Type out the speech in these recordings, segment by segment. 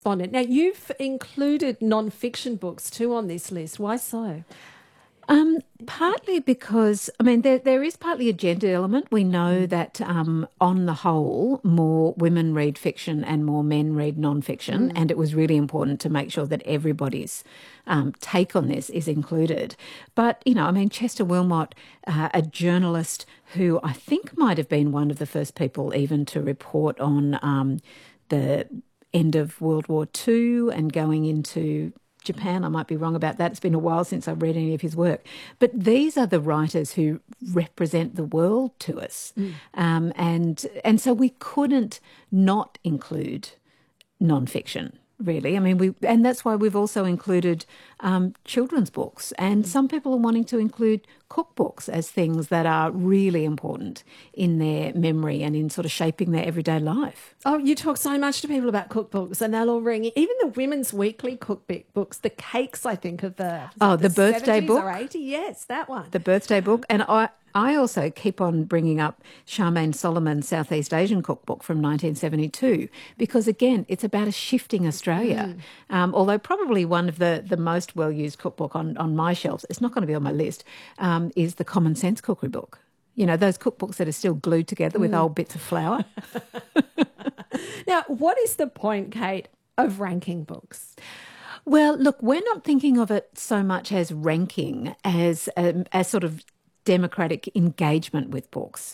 correspondent. Now, you've included non-fiction books too on this list. Why so? Partly because, I mean, there is partly a gender element. We know that on the whole, more women read fiction and more men read non-fiction, and it was really important to make sure that everybody's take on this is included. But, you know, I mean, Chester Wilmot, a journalist who I think might have been one of the first people even to report on the end of World War II and going into Japan. I might be wrong about that. It's been a while since I've read any of his work. But these are the writers who represent the world to us. And so we couldn't not include non-fiction, really. I mean, and that's why we've also included children's books. And some people are wanting to include cookbooks as things that are really important in their memory and in sort of shaping their everyday life. Oh, you talk so much to people about cookbooks and they'll all ring. Even the Women's Weekly cookbooks, the cakes, I think, of the birthday 70s book. or 80s. Yes, that one. The birthday book. And I also keep on bringing up Charmaine Solomon's Southeast Asian cookbook from 1972 because, again, it's about a shifting Australia. Although probably one of the most well-used cookbook on my shelves, it's not going to be on my list, is the Common Sense Cookery book. You know, those cookbooks that are still glued together with old bits of flour. Now, what is the point, Kate, of ranking books? Well, look, we're not thinking of it so much as ranking as sort of democratic engagement with books.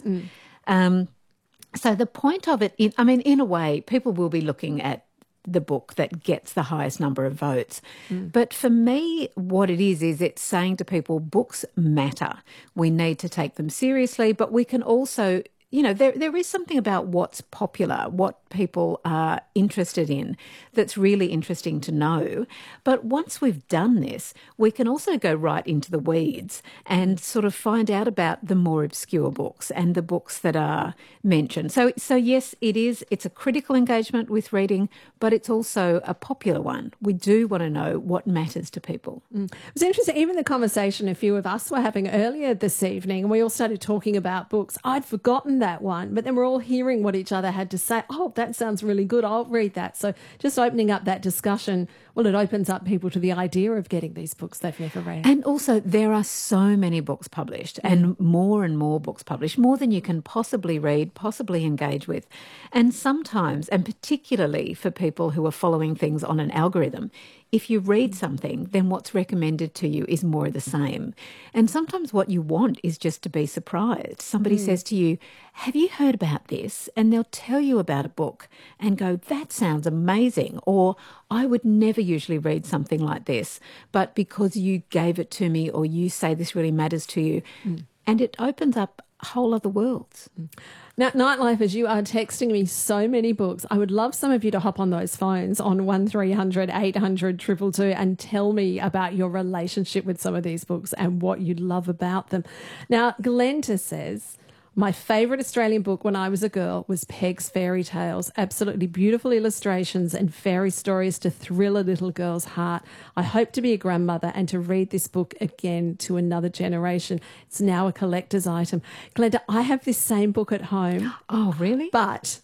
So the point of it, in a way, people will be looking at the book that gets the highest number of votes. But for me, what it is it's saying to people, books matter. We need to take them seriously, but we can also, you know, there is something about what's popular, what people are interested in that's really interesting to know. But once we've done this, we can also go right into the weeds and sort of find out about the more obscure books and the books that are mentioned. So yes, it's a critical engagement with reading, but it's also a popular one. We do want to know what matters to people. It was interesting, even the conversation a few of us were having earlier this evening, and we all started talking about books. I'd forgotten that one, but then we're all hearing what each other had to say. Oh, that sounds really good. I'll read that. So just opening up that discussion, well, it opens up people to the idea of getting these books they've never read. And also there are so many books published and more books published, more than you can possibly read, possibly engage with. And sometimes, and particularly for people who are following things on an algorithm, if you read something, then what's recommended to you is more of the same. And sometimes what you want is just to be surprised. Somebody says to you, have you heard about this? And they'll tell you about a book and go, that sounds amazing. Or I would never usually read something like this, but because you gave it to me or you say this really matters to you. And it opens up whole other worlds. Now, Nightlife, as you are texting me so many books, I would love some of you to hop on those phones on 1300 800 222 and tell me about your relationship with some of these books and what you love about them. Now, Glenda says, my favourite Australian book when I was a girl was Peg's Fairy Tales. Absolutely beautiful illustrations and fairy stories to thrill a little girl's heart. I hope to be a grandmother and to read this book again to another generation. It's now a collector's item. Glenda, I have this same book at home. Oh, really? But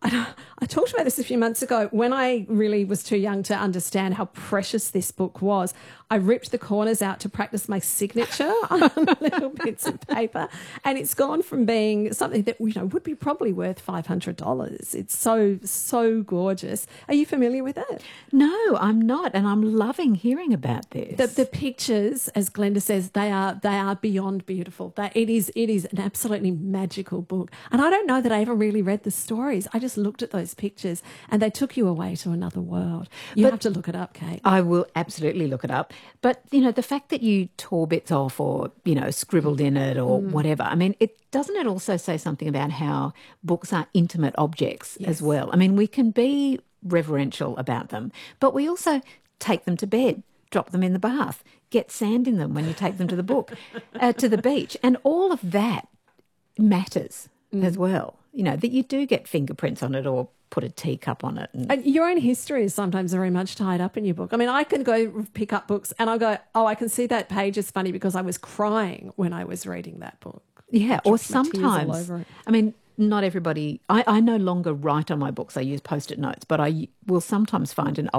I talked about this a few months ago when I really was too young to understand how precious this book was. I ripped the corners out to practice my signature on little bits of paper, and it's gone from being something that, you know, would be probably worth $500. It's so gorgeous. Are you familiar with it? No, I'm not, and I'm loving hearing about this. The pictures, as Glenda says, they are beyond beautiful. It is an absolutely magical book, and I don't know that I ever really read the stories. I just looked at those pictures, and they took you away to another world. You have to look it up, Kate. I will absolutely look it up. But, you know, the fact that you tore bits off or, you know, scribbled in it or whatever, I mean, doesn't it also say something about how books are intimate objects as well? I mean, we can be reverential about them, but we also take them to bed, drop them in the bath, get sand in them when you take them to the beach. And all of that matters as well. You know, that you do get fingerprints on it or put a teacup on it. And your own history is sometimes very much tied up in your book. I mean, I can go pick up books and I'll go, oh, I can see that page is funny because I was crying when I was reading that book. Yeah, or sometimes, I mean, not everybody, I no longer write on my books. I use Post-it notes, but I will sometimes find an